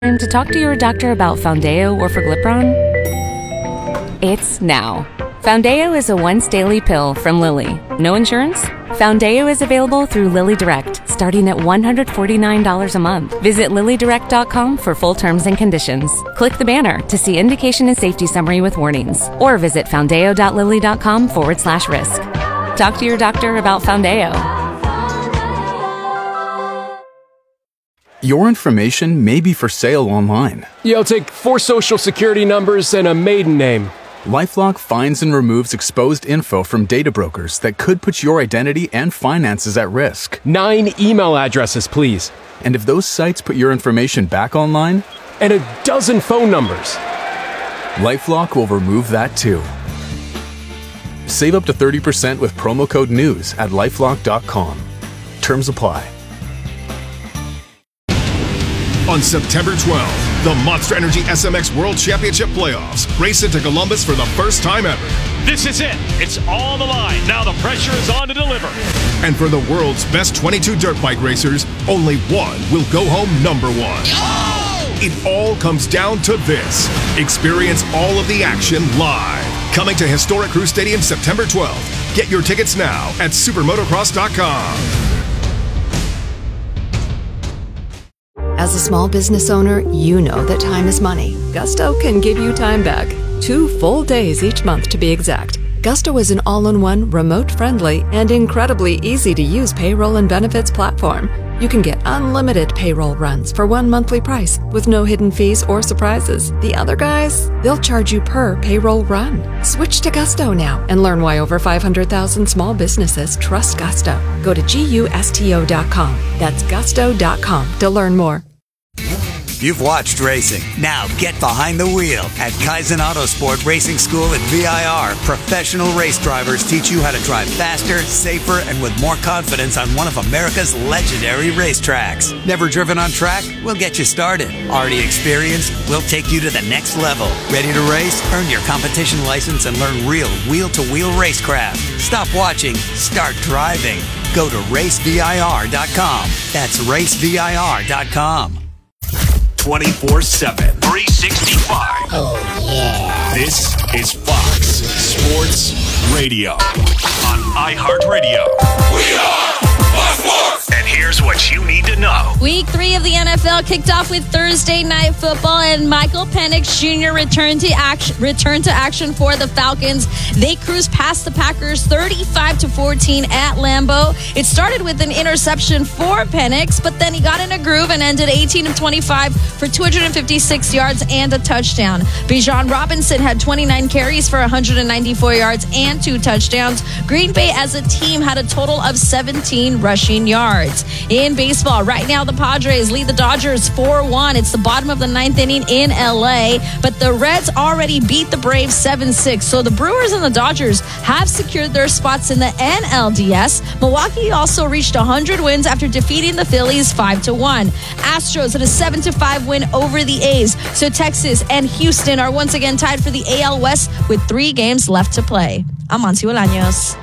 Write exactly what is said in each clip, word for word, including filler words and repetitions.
Time to talk to your doctor about Foundeo or Forglipron? It's now. Foundeo is a once-daily pill from Lilly. No insurance? Foundeo is available through Lilly Direct, starting at one hundred forty-nine dollars a month. Visit lilly direct dot com for full terms and conditions. Click the banner to see indication and safety summary with warnings, or visit foundeo dot lilly dot com forward slash risk. Talk to your doctor about Foundeo. Your information may be for sale online. Yeah, I'll take four social security numbers and a maiden name. LifeLock finds and removes exposed info from data brokers that could put your identity and finances at risk. Nine email addresses, please. And if those sites put your information back online? And a dozen phone numbers. LifeLock will remove that too. Save up to thirty percent with promo code NEWS at lifelock dot com. Terms apply. On September twelfth, the Monster Energy S M X World Championship Playoffs race into Columbus for the first time ever. This is it. It's all the line. Now the pressure is on to deliver. And for the world's best twenty-two dirt bike racers, only one will go home number one. Oh! It all comes down to this. Experience all of the action live. Coming to Historic Crew Stadium September twelfth. Get your tickets now at supermotocross dot com. As a small business owner, you know that time is money. Gusto can give you time back. Two full days each month to be exact. Gusto is an all-in-one, remote-friendly, and incredibly easy-to-use payroll and benefits platform. You can get unlimited payroll runs for one monthly price with no hidden fees or surprises. The other guys, they'll charge you per payroll run. Switch to Gusto now and learn why over five hundred thousand small businesses trust Gusto. Go to gusto dot com. That's gusto dot com to learn more. You've watched racing. Now get behind the wheel. At Kaizen Autosport Racing School at V I R, professional race drivers teach you how to drive faster, safer, and with more confidence on one of America's legendary racetracks. Never driven on track? We'll get you started. Already experienced? We'll take you to the next level. Ready to race? Earn your competition license and learn real wheel-to-wheel racecraft. Stop watching. Start driving. Go to race V I R dot com. That's race V I R dot com. twenty-four seven, three sixty-five. Oh, yeah. This is Fox Sports Radio on iHeartRadio. We are Fox Sports! And here's what you need to know. Week three of the N F L kicked off with Thursday Night Football, and Michael Penix Junior returned to action, returned to action for the Falcons. They cruised past the Packers thirty-five to fourteen at Lambeau. It started with an interception for Penix, but then he got in a groove and ended eighteen of twenty-five for two hundred fifty-six yards and a touchdown. Bijan Robinson had twenty-nine carries for one hundred ninety-four yards and two touchdowns. Green Bay as a team had a total of seventeen rushing yards. In baseball, right now the Padres lead the Dodgers four one. It's the bottom of the ninth inning in L A, but the Reds already beat the Braves seven six. So the Brewers and the Dodgers have secured their spots in the N L D S. Milwaukee also reached one hundred wins after defeating the Phillies five to one. Astros had a seven to five win over the A's. So Texas and Houston are once again tied for the A L West with three games left to play. I'm Monty Bolaños.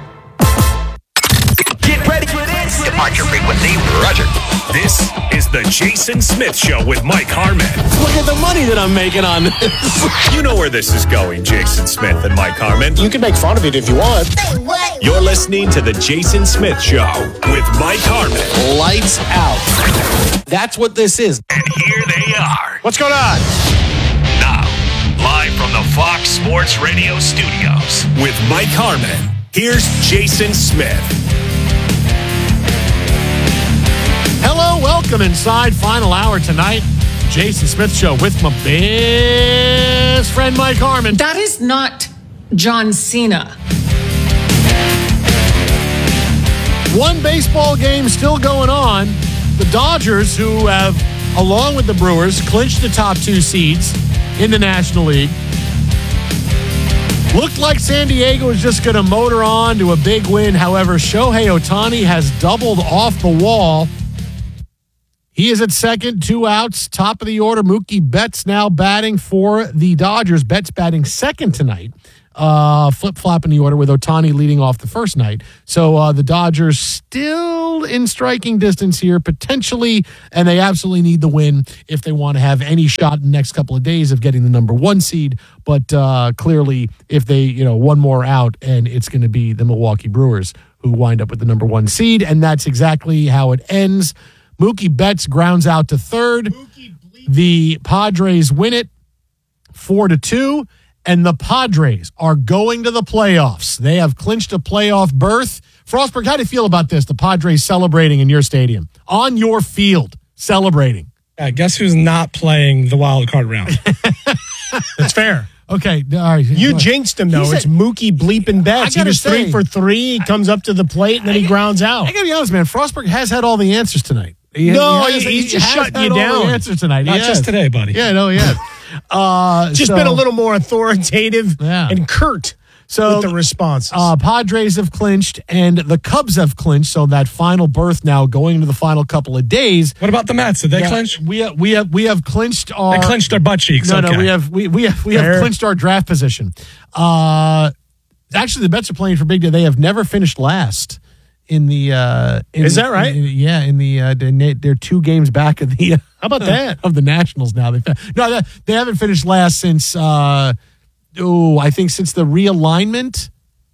Get ready for this. Departure frequency, Roger. This is the Jason Smith Show with Mike Harmon. Look at the money that I'm making on this. You know where this is going, Jason Smith and Mike Harmon. You can make fun of it if you want. What? You're listening to the Jason Smith Show with Mike Harmon. Lights out. That's what this is. And here they are. What's going on? Now, live from the Fox Sports Radio studios with Mike Harmon. Here's Jason Smith. Hello, welcome inside final hour tonight. Jason Smith Show with my best friend Mike Harmon. That is not John Cena. One baseball game still going on. The Dodgers, who have, along with the Brewers, clinched the top two seeds in the National League. Looked like San Diego was just going to motor on to a big win. However, Shohei Ohtani has doubled off the wall. He is at second, two outs, top of the order. Mookie Betts now batting for the Dodgers. Betts batting second tonight uh, flip-flop in the order with Ohtani leading off the first night. So uh, the Dodgers still in striking distance here, potentially, and they absolutely need the win if they want to have any shot in the next couple of days of getting the number one seed. But uh, clearly, if they, you know, one more out, and it's going to be the Milwaukee Brewers who wind up with the number one seed, and that's exactly how it ends. Mookie Betts grounds out to third. The Padres win it four to two, and the Padres are going to the playoffs. They have clinched a playoff berth. Frostberg, how do you feel about this? The Padres celebrating in your stadium, on your field, celebrating. Uh, guess who's not playing the wild card round? That's fair. Okay, all right. You jinxed him, though. Said, it's Mookie bleeping Betts. He was say, three for three. He comes up to the plate, and then he grounds out. I got to be honest, man. Frostberg has had all the answers tonight. He, no, he has, he's he just shutting you down. All the answers tonight. Not just today, buddy. Yeah, no, yeah. uh, just so, been a little more authoritative yeah. and curt. So with the responses. Uh, Padres have clinched, and the Cubs have clinched. So that final berth now going into the final couple of days. What about the Mets? Did they yeah, clinch? We have, we have we have clinched our. They clinched their butt cheeks. No, okay. no, we have we we have we Fair. have clinched our draft position. Uh, actually, the Mets are playing for big day. They have never finished last in the. Uh, in, Is that right? In, yeah, in the uh, they're two games back of the. Uh, How about that of the Nationals now? They no, they haven't finished last since. Uh, oh, I think since the realignment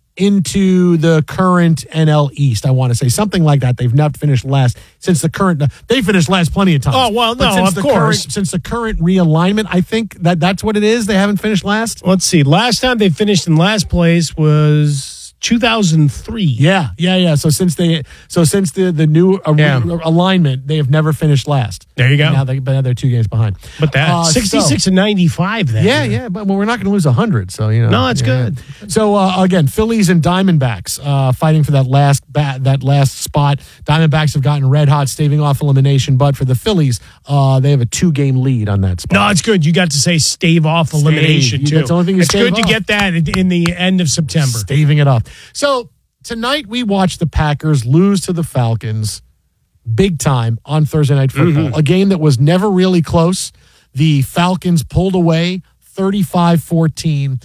into the current N L East, I want to say something like that. They've not finished last since the current. They finished last plenty of times. Oh well, no, since of the course. Current, since the current realignment, I think that that's what it is. They haven't finished last. Let's see. Last time they finished in last place was two thousand three. Yeah, yeah, yeah. So since they, so since the the new uh, yeah. re- alignment, they have never finished last. There you go. And now they, but now they're two games behind. But that uh, sixty-six so, and ninety-five. Then yeah, yeah. But well, we're not going to lose a hundred. So you know, no, it's yeah. good. So uh, again, Phillies and Diamondbacks uh, fighting for that last bat, that last spot. Diamondbacks have gotten red hot, staving off elimination. But for the Phillies, uh, they have a two game lead on that spot. No, it's good. You got to say stave off stave. elimination too. That's the only thing. It's good off. to get that in the end of September. Staving it off. So. Tonight, we watched the Packers lose to the Falcons big time on Thursday Night Football. Mm-hmm. A game that was never really close. The Falcons pulled away thirty-five fourteen.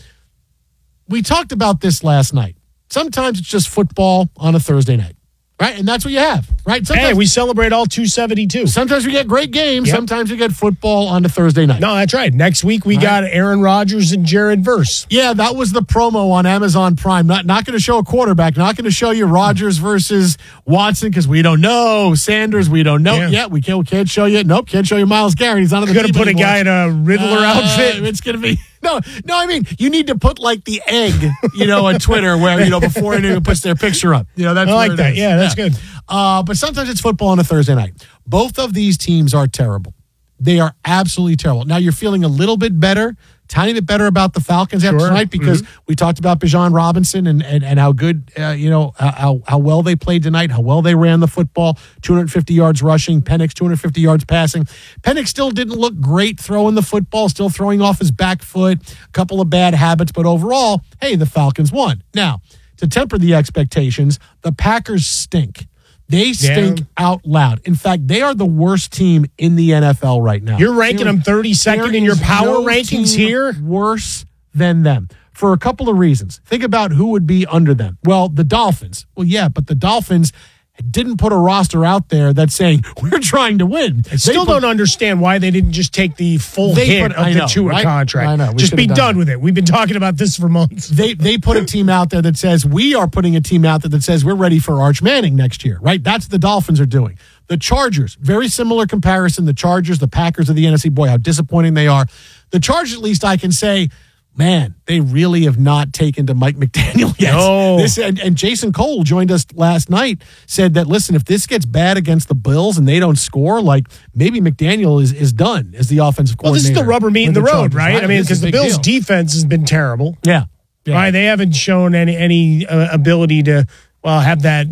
We talked about this last night. Sometimes it's just football on a Thursday night, right? And that's what you have, right? Sometimes, hey, we celebrate all two seventy-two. Sometimes we get great games. Yep. Sometimes we get football on a Thursday night. No, that's right. Next week, we right. got Aaron Rodgers and Jared Verse. Yeah, that was the promo on Amazon Prime. Not not going to show a quarterback. Not going to show you Rodgers versus Watson because we don't know. Sanders, we don't know. Yeah, yeah we, can't, we can't show you. Nope, can't show you Miles Garrett. He's not on the team anymore. Going to put a guy in a Riddler uh, outfit. It's going to be... No, no, I mean, you need to put like the egg, you know, on Twitter where, you know, before anyone puts their picture up. You know, that's I like that. Is. Yeah, that's yeah. good. Uh, but sometimes it's football on a Thursday night. Both of these teams are terrible. They are absolutely terrible. Now you're feeling a little bit better, tiny bit better about the Falcons after sure. tonight because mm-hmm. we talked about Bijan Robinson and, and, and how good, uh, you know, how, how well they played tonight, how well they ran the football, two hundred fifty yards rushing, Penix two hundred fifty yards passing. Penix still didn't look great throwing the football, still throwing off his back foot, a couple of bad habits, but overall, hey, the Falcons won. Now, to temper the expectations, the Packers stink. They stink yeah. out loud. In fact, they are the worst team in the N F L right now. You're ranking there, them thirty-second in your power no rankings here? Worse than them for a couple of reasons. Think about who would be under them. Well, the Dolphins. Well, yeah, but the Dolphins didn't put a roster out there that's saying, we're trying to win. I still put, don't understand why they didn't just take the full hit put, of know, the Tua right? contract. I know. Just be done, done with it. We've been talking about this for months. They they put a team out there that says, we are putting a team out there that says we're ready for Arch Manning next year, right? That's what the Dolphins are doing. The Chargers, very similar comparison. The Chargers, the Packers of the N F C. Boy, how disappointing they are. The Chargers, at least I can say, man, they really have not taken to Mike McDaniel yet. No. This, and, and Jason Cole joined us last night, said that, listen, if this gets bad against the Bills and they don't score, like maybe McDaniel is, is done as the offensive coordinator. Well, this is the rubber meeting the, the road, Chargers, right? right? I mean, because the Bills' deal. defense has been terrible. Yeah. yeah. Right? They haven't shown any, any uh, ability to, well, have that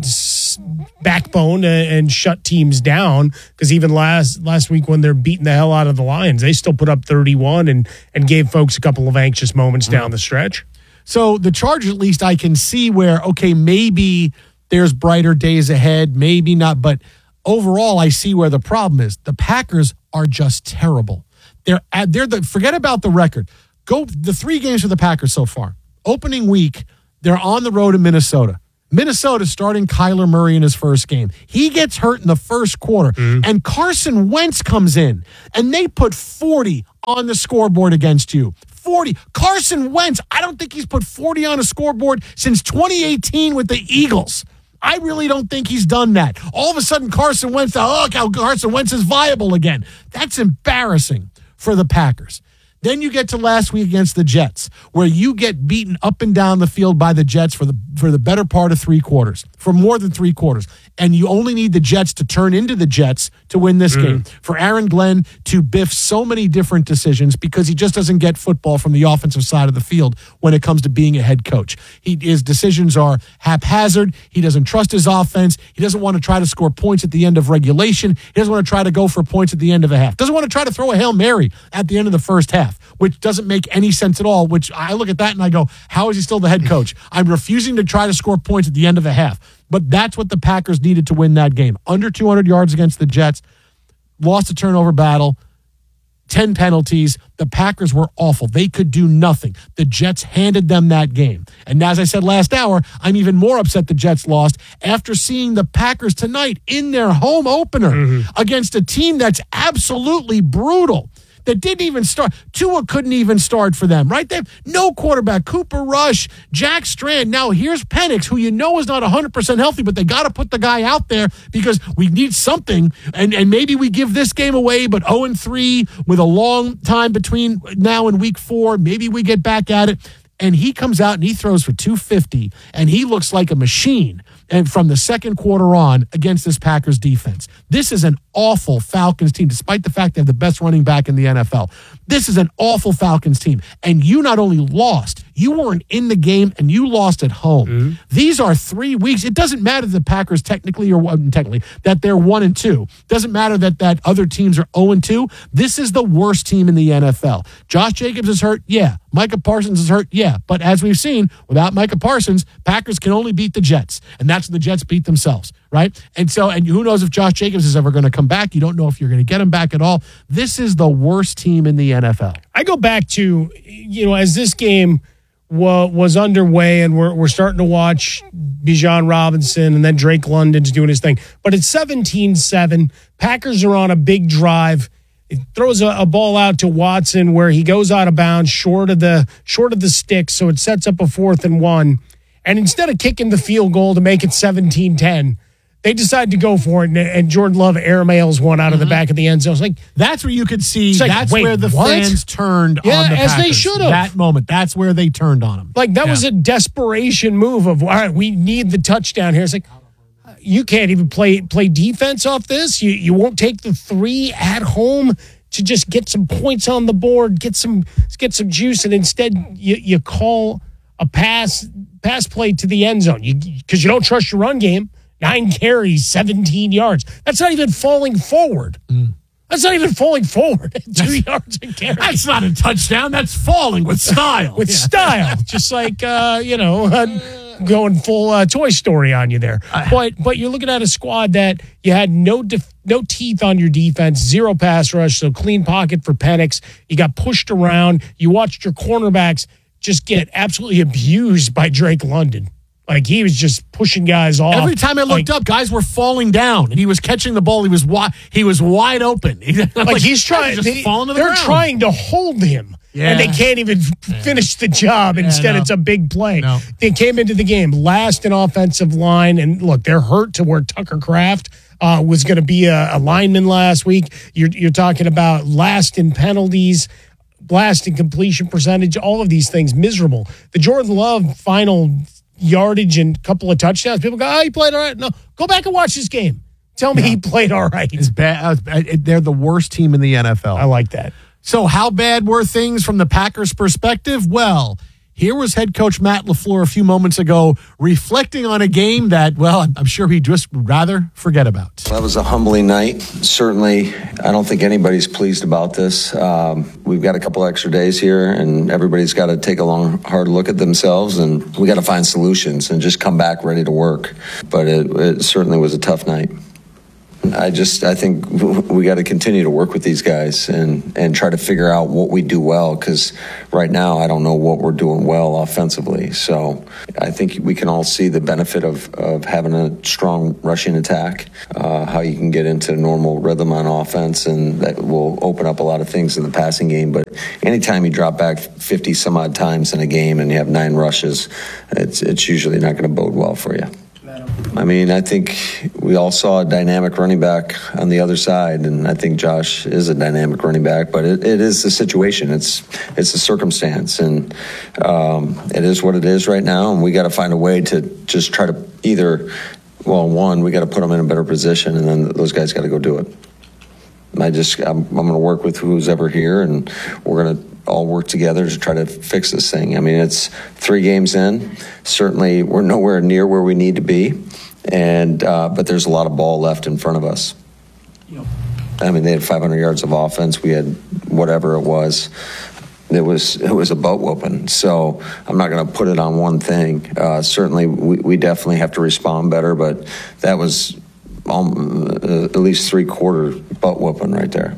backbone and shut teams down because even last last week when they're beating the hell out of the Lions, they still put up thirty-one and and gave folks a couple of anxious moments mm-hmm. down the stretch. So the Chargers, at least I can see where, okay, maybe there's brighter days ahead, maybe not, but overall I see where the problem is. The Packers are just terrible. They're they're the forget about the record. Go the three games for the Packers so far. opening week, they're on the road in Minnesota. Minnesota starting Kyler Murray in his first game. He gets hurt in the first quarter, mm-hmm. and Carson Wentz comes in, and they put forty on the scoreboard against you. forty. Carson Wentz, I don't think he's put forty on a scoreboard since twenty eighteen with the Eagles. I really don't think he's done that. All of a sudden, Carson Wentz, oh, look how Carson Wentz is viable again. That's embarrassing for the Packers. Then you get to last week against the Jets, where you get beaten up and down the field by the Jets for the for the better part of three quarters, for more than three quarters. And you only need the Jets to turn into the Jets to win this mm. game. For Aaron Glenn to biff so many different decisions because he just doesn't get football from the offensive side of the field when it comes to being a head coach. He, his decisions are haphazard. He doesn't trust his offense. He doesn't want to try to score points at the end of regulation. He doesn't want to try to go for points at the end of a half. Doesn't want to try to throw a Hail Mary at the end of the first half, which doesn't make any sense at all, which I look at that and I go, how is he still the head coach? I'm refusing to try to score points at the end of a half. But that's what the Packers needed to win that game. Under two hundred yards against the Jets, lost a turnover battle, ten penalties. The Packers were awful. They could do nothing. The Jets handed them that game. And as I said last hour, I'm even more upset the Jets lost after seeing the Packers tonight in their home opener mm-hmm. against a team that's absolutely brutal. That didn't even start. Tua couldn't even start for them, right? They have no quarterback. Cooper Rush, Jack Strand. Now here's Penix, who you know is not one hundred percent healthy, but they got to put the guy out there because we need something. And and maybe we give this game away, but oh and three with a long time between now and week four. Maybe we get back at it. And he comes out and he throws for two fifty, and he looks like a machine. And from the second quarter on against this Packers defense, this is an awful Falcons team, despite the fact they have the best running back in the N F L. This is an awful Falcons team. And you not only lost, you weren't in the game and you lost at home. Mm-hmm. These are three weeks. It doesn't matter that the Packers technically or technically that they're one and two. Doesn't matter that, that other teams are oh and two. This is the worst team in the N F L. Josh Jacobs is hurt, yeah. Micah Parsons is hurt, yeah. But as we've seen, without Micah Parsons, Packers can only beat the Jets. And that's when the Jets beat themselves, right? And so, and who knows if Josh Jacobs is ever going to come back. You don't know if you're going to get him back at all. This is the worst team in the N F L. I go back to, you know, as this game wa- was underway and we're, we're starting to watch Bijan Robinson and then Drake London's doing his thing. But it's seventeen seven. Packers are on a big drive. It throws a, a ball out to Watson where he goes out of bounds short of the short of the stick, so it sets up a fourth and one. And instead of kicking the field goal to make it seventeen ten, they decide to go for it, and, and Jordan Love airmails one out of mm-hmm. the back of the end zone. It's like, that's where you could see, like, that's wait, where the what? fans turned yeah, on the as Packers. they should have. That moment, that's where they turned on them. Like, that yeah. was a desperation move of, all right, we need the touchdown here. It's like, you can't even play play defense off this. You you won't take the three at home to just get some points on the board, get some get some juice, and instead you, you call a pass pass play to the end zone because you, you don't trust your run game. Nine carries, seventeen yards. That's not even falling forward. Mm. That's not even falling forward. Two that's, yards a carry. That's not a touchdown. That's falling with style. with yeah. style. Just like, uh, you know, uh, going full uh, Toy Story on you there. Uh, but but you're looking at a squad that you had no def- no teeth on your defense, zero pass rush, so clean pocket for Penix. You got pushed around. You watched your cornerbacks just get absolutely abused by Drake London. Like, he was just pushing guys off. Every time I looked like, up, guys were falling down, and he was catching the ball. He was wide, he was wide open. like, like he's trying. Just they, falling to the they're ground. trying to hold him, yeah. and they can't even yeah. finish the job. Yeah, Instead, no. it's a big play. No. They came into the game last in offensive line, and look, they're hurt to where Tucker Kraft uh, was going to be a, a lineman last week. You're you're talking about last in penalties, last in completion percentage, all of these things miserable. The Jordan Love final yardage and couple of touchdowns. People go, oh, he played all right. No, go back and watch this game. Tell me yeah. he played all right. It's bad. They're the worst team in the N F L. I like that. So how bad were things from the Packers' perspective? Well, here was head coach Matt LaFleur a few moments ago reflecting on a game that, well, I'm sure he'd just rather forget about. That was a humbling night. Certainly, I don't think anybody's pleased about this. Um, we've got a couple extra days here, and everybody's got to take a long, hard look at themselves, and we got to find solutions and just come back ready to work. But it, it certainly was a tough night. I just, I think we got to continue to work with these guys and, and try to figure out what we do well, because right now I don't know what we're doing well offensively. So I think we can all see the benefit of, of having a strong rushing attack, uh, how you can get into normal rhythm on offense, and that will open up a lot of things in the passing game. But anytime you drop back fifty some odd times in a game and you have nine rushes, it's, it's usually not going to bode well for you. I mean, I think we all saw a dynamic running back on the other side, and I think Josh is a dynamic running back, but it, it is the situation. It's it's the circumstance, and um, it is what it is right now, and we got to find a way to just try to either, well, one, we got to put them in a better position, and then those guys got to go do it. I just, I'm, I'm going to work with who's ever here, and we're going to all work together to try to fix this thing. I mean, it's three games in. Certainly, we're nowhere near where we need to be, and uh, but there's a lot of ball left in front of us. Yep. I mean, they had five hundred yards of offense. We had whatever it was. It was it was a butt whooping. So I'm not going to put it on one thing. Uh, certainly, we, we definitely have to respond better, but that was um, uh, at least three quarter butt whooping right there.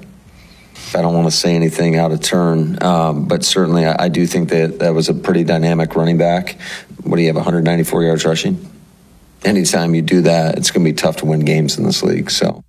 I don't want to say anything out of turn, um, but certainly I, I do think that that was a pretty dynamic running back. What do you have, one hundred ninety-four yards rushing? Anytime you do that, it's going to be tough to win games in this league. So,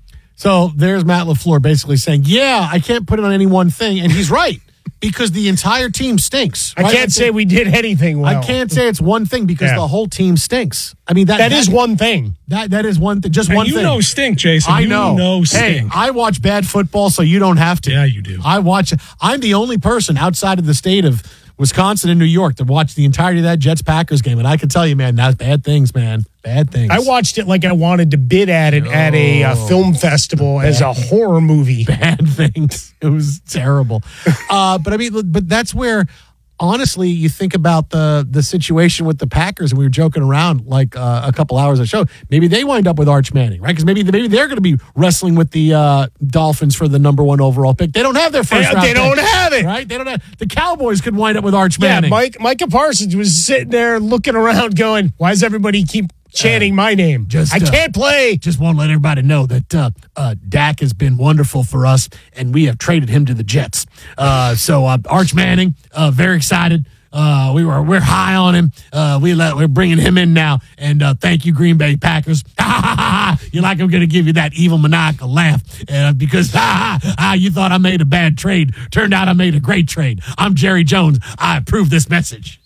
so there's Matt LaFleur basically saying, yeah, I can't put it on any one thing. And he's right, because the entire team stinks. I right? can't say we did anything well. I can't say it's one thing, because Yeah. the whole team stinks. I mean, that, That that is one thing. That That is one thing, just And one you thing. know stink, Jason. I You know. know stink. Hey, I watch bad football, so you don't have to. Yeah, you do. I watch. I'm the only person outside of the state of Wisconsin and New York to watch the entirety of that Jets-Packers game, and I can tell you, man, that's bad things, man. Bad things. I watched it like I wanted to bid at it at a uh, film festival as a horror movie. Bad things. It was terrible. uh, but I mean, but that's where, honestly, you think about the the situation with the Packers, and we were joking around like uh, a couple hours of the show. Maybe they wind up with Arch Manning, right? Because maybe maybe they're going to be wrestling with the uh, Dolphins for the number one overall pick. They don't have their first They- round they don't pick, have it. right? They don't have. The Cowboys could wind up with Arch Yeah, Manning. Mike Micah Parsons was sitting there looking around going, why does everybody keep chanting my name? Just, I uh, can't play. Just want to let everybody know that uh, uh, Dak has been wonderful for us, and we have traded him to the Jets. Uh, so uh, Arch Manning, uh, very excited. Uh, we were we're high on him. Uh, we let we're bringing him in now, and uh, thank you, Green Bay Packers. You like I'm going to give you that evil maniacal laugh uh, because ha, ha, ha, you thought I made a bad trade. Turned out I made a great trade. I'm Jerry Jones. I approve this message.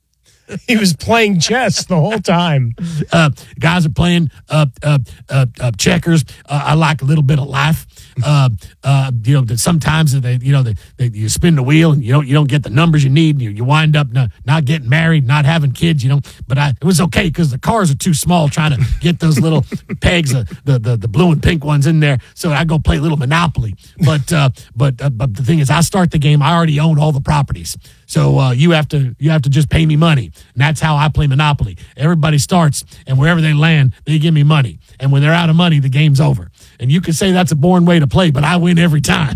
He was playing chess the whole time. Uh, guys are playing uh, uh, uh, uh, checkers. Uh, I like a little bit of life. Uh, uh, you know, that sometimes they, you know, they, they, you spin the wheel and you don't, you don't get the numbers you need. And you, you wind up not, not getting married, not having kids. You know, but I, it was okay because the cars are too small. Trying to get those little pegs, uh, the, the the blue and pink ones in there. So I go play a little Monopoly. But uh, but uh, but the thing is, I start the game. I already own all the properties. So uh, you have to you have to just pay me money. And that's how I play Monopoly. Everybody starts, and wherever they land, they give me money. And when they're out of money, the game's over. And you could say that's a boring way to play, but I win every time.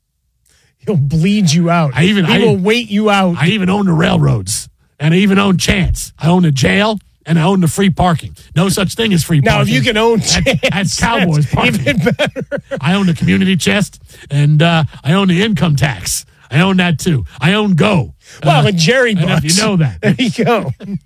He'll bleed you out. I even he I, will wait you out. I even own the railroads, and I even own Chance. I own the jail, and I own the free parking. No such thing as free now, parking. if you can own That- Chance, that's Cowboys that's parking. even better. I own the community chest, and uh, I own the income tax. I own that too. I own Go. Well, Uh, and Jerry I don't know if Bucks. you know that. There you go.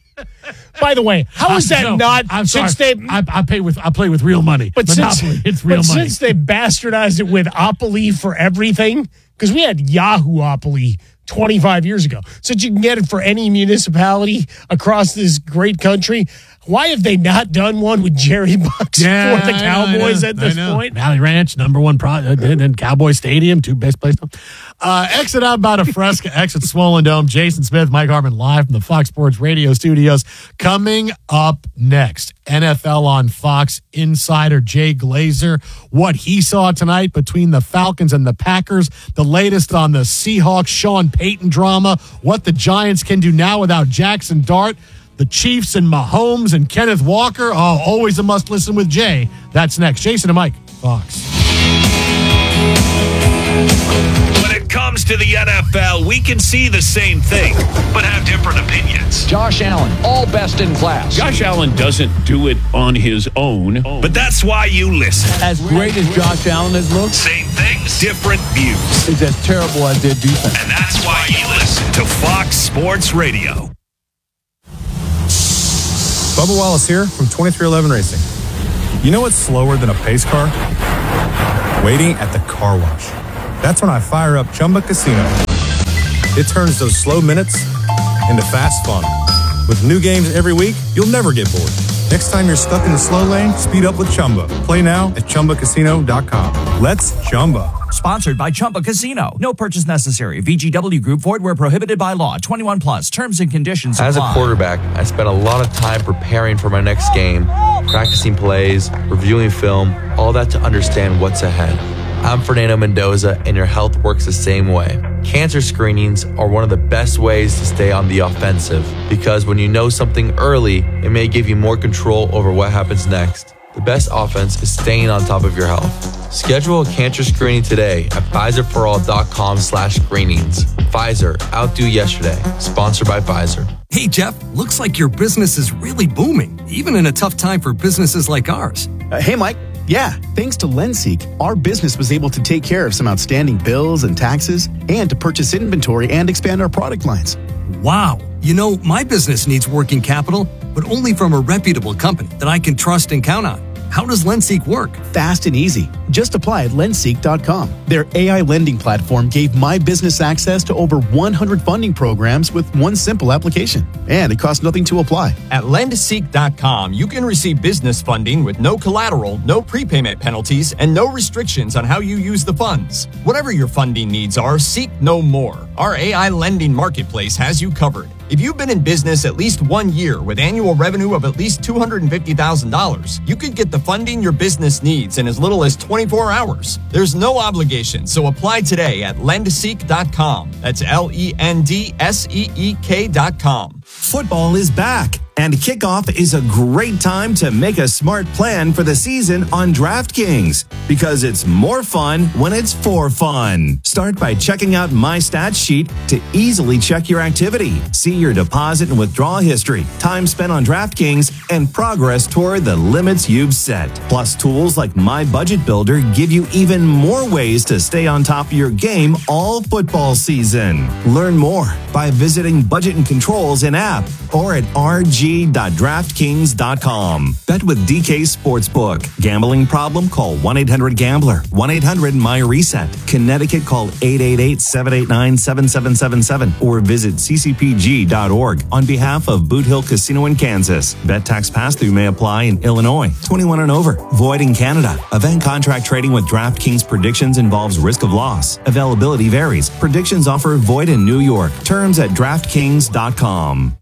By the way, how is that No, not I'm sorry. since they I, I pay with I play with real money. but Monopoly, since, it's real but money. since they bastardized it with Opoly for everything, because we had Yahoo Opoly twenty-five years ago, so that you can get it for any municipality across this great country. Why have they not done one with Jerry Bucks Yeah, for the I know, I Cowboys know, at this I know. point? Valley Ranch, number one pro, uh, and Cowboy Stadium, two best places. Uh, exit out about a Fresca, exit Swollen Dome. Jason Smith, Mike Harmon, live from the Fox Sports Radio studios. Coming up next, N F L on Fox insider Jay Glazer, what he saw tonight between the Falcons and the Packers, the latest on the Seahawks Sean Payton drama, what the Giants can do now without Jackson Dart, the Chiefs and Mahomes and Kenneth Walker. Oh, always a must listen with Jay. That's next. Jason and Mike, Fox. When it it comes to the N F L, we can see the same thing, but have different opinions. Josh Allen, all best in class. Josh Allen doesn't do it on his own. But that's why you listen. As great as Josh Allen has looked, same things, different views. It's as terrible as their defense. And that's why you listen to Fox Sports Radio. Bubba Wallace here from twenty-three eleven Racing. You know what's slower than a pace car? Waiting at the car wash. That's when I fire up Chumba Casino. It turns those slow minutes into fast fun. With new games every week, you'll never get bored. Next time you're stuck in the slow lane, speed up with Chumba. Play now at Chumba Casino dot com. Let's Chumba. Sponsored by Chumba Casino. No purchase necessary. V G W Group. Void where prohibited by law. twenty-one plus. Terms and conditions apply. As a quarterback, I spent a lot of time preparing for my next game, practicing plays, reviewing film, all that to understand what's ahead. I'm Fernando Mendoza, and your health works the same way. Cancer screenings are one of the best ways to stay on the offensive, because when you know something early, it may give you more control over what happens next. The best offense is staying on top of your health. Schedule a cancer screening today at Pfizerforall.com slash screenings. Pfizer, outdo yesterday. Sponsored by Pfizer. Hey, Jeff, looks like your business is really booming, even in a tough time for businesses like ours. Uh, hey, Mike. Yeah, thanks to LendSeek, our business was able to take care of some outstanding bills and taxes and to purchase inventory and expand our product lines. Wow. You know, my business needs working capital, but only from a reputable company that I can trust and count on. How does LendSeek work? Fast and easy. Just apply at lendseek dot com. Their A I lending platform gave my business access to over one hundred funding programs with one simple application. And it costs nothing to apply. At lendseek dot com, you can receive business funding with no collateral, no prepayment penalties, and no restrictions on how you use the funds. Whatever your funding needs are, seek no more. Our A I lending marketplace has you covered. If you've been in business at least one year with annual revenue of at least two hundred fifty thousand dollars, you could get the funding your business needs in as little as twenty-four hours. There's no obligation, so apply today at lendseek dot com. That's L E N D S E E K dot com. Football is back, and kickoff is a great time to make a smart plan for the season on DraftKings, because it's more fun when it's for fun. Start by checking out My Stats Sheet to easily check your activity, see your deposit and withdrawal history, time spent on DraftKings, and progress toward the limits you've set. Plus, tools like My Budget Builder give you even more ways to stay on top of your game all football season. Learn more by visiting Budget and Controls in app or at r g dot draftkings dot com. Bet with D K Sportsbook. Gambling problem? Call one eight hundred gambler. one eight hundred M Y reset. Connecticut, call eight eight eight, seven eight nine, seven seven seven seven or visit c c p g dot org on behalf of Boot Hill Casino in Kansas. Bet tax pass-through may apply in Illinois. twenty-one and over. Void in Canada. Event contract trading with DraftKings predictions involves risk of loss. Availability varies. Predictions offer void in New York. Terms at draftkings dot com.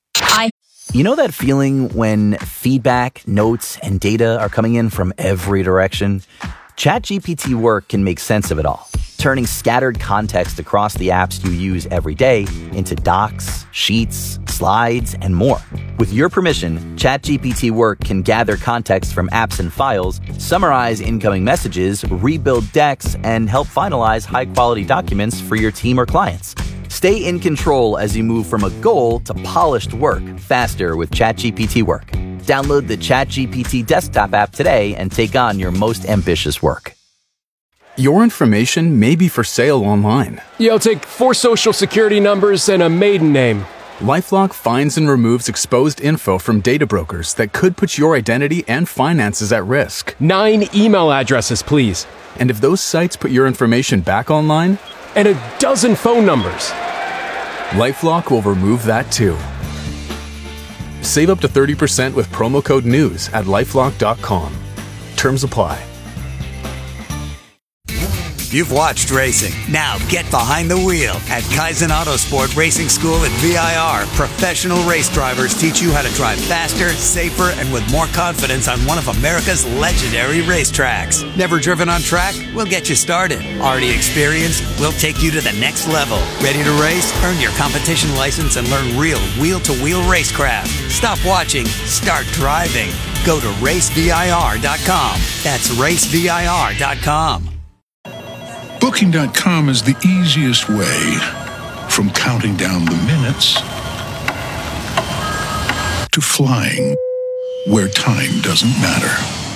I. You know that feeling when feedback, notes, and data are coming in from every direction? ChatGPT Work can make sense of it all, turning scattered context across the apps you use every day into docs, sheets, slides, and more. With your permission, ChatGPT Work can gather context from apps and files, summarize incoming messages, rebuild decks, and help finalize high-quality documents for your team or clients. Stay in control as you move from a goal to polished work faster with ChatGPT Work. Download the ChatGPT desktop app today and take on your most ambitious work. Your information may be for sale online. Yeah, I'll take four social security numbers and a maiden name. LifeLock finds and removes exposed info from data brokers that could put your identity and finances at risk. Nine email addresses, please. And if those sites put your information back online, and a dozen phone numbers, LifeLock will remove that too. Save up to thirty percent with promo code NEWS at lifelock dot com. Terms apply. You've watched racing. Now get behind the wheel at Kaizen Autosport Racing School at V I R. Professional race drivers teach you how to drive faster, safer, and with more confidence on one of America's legendary racetracks. Never driven on track? We'll get you started. Already experienced? We'll take you to the next level. Ready to race? Earn your competition license and learn real wheel-to-wheel racecraft. Stop watching. Start driving. Go to race V I R dot com. That's race V I R dot com. Booking dot com is the easiest way from counting down the minutes to flying where time doesn't matter.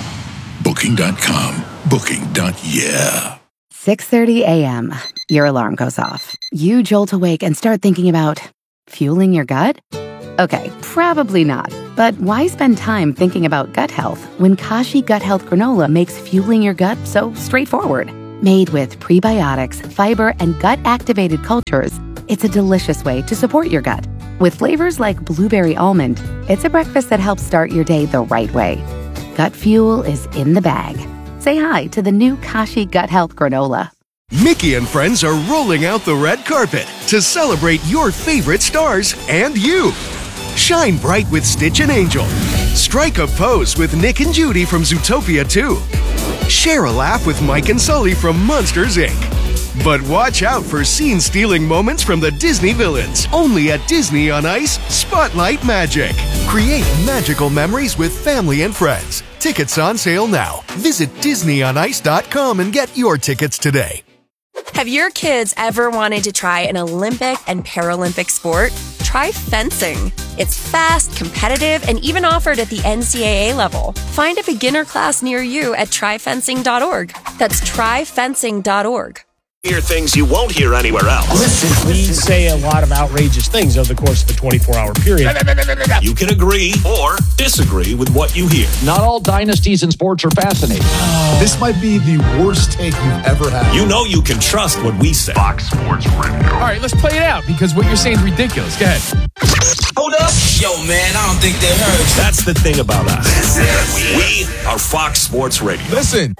Booking dot com. Booking. Yeah. six thirty a.m. Your alarm goes off. You jolt awake and start thinking about fueling your gut? Okay, probably not. But why spend time thinking about gut health when Kashi Gut Health Granola makes fueling your gut so straightforward? Made with prebiotics, fiber, and gut-activated cultures, it's a delicious way to support your gut. With flavors like blueberry almond, it's a breakfast that helps start your day the right way. Gut fuel is in the bag. Say hi to the new Kashi Gut Health Granola. Mickey and friends are rolling out the red carpet to celebrate your favorite stars and you. Shine bright with Stitch and Angel. Strike a pose with Nick and Judy from Zootopia two. Share a laugh with Mike and Sully from Monsters, Incorporated. But watch out for scene-stealing moments from the Disney villains. Only at Disney on Ice, Spotlight Magic. Create magical memories with family and friends. Tickets on sale now. Visit disney on ice dot com and get your tickets today. Have your kids ever wanted to try an Olympic and Paralympic sport? Try fencing. It's fast, competitive, and even offered at the N C double A level. Find a beginner class near you at try fencing dot org. That's try fencing dot org. Hear things you won't hear anywhere else. Listen, we say a lot of outrageous things over the course of a twenty-four hour period. You can agree or disagree with what you hear. Not all dynasties in sports are fascinating. Oh. This might be the worst take you've ever had. You know you can trust what we say. Fox Sports Radio. All right, let's play it out because what you're saying is ridiculous. Go ahead. Hold up. Yo, man, I don't think they heard. That's the thing about us. We are Fox Sports Radio. Listen.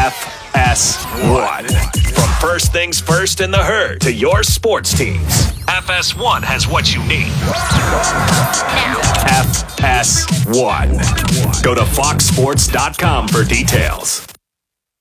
F S one. From first things first in the herd to your sports teams. F S one has what you need. F S one. Go to fox sports dot com for details.